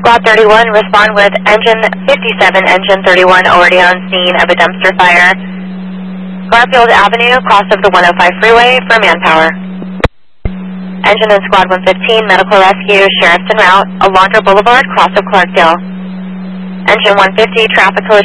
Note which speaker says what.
Speaker 1: Squad 31, respond with engine 57, engine 31 already on scene of a dumpster fire. Garfield Avenue, cross of the 105 freeway for manpower. Engine in Squad 115, medical rescue, sheriff's en route, Alondra Boulevard, cross of Clarkdale. Engine 150, traffic collision.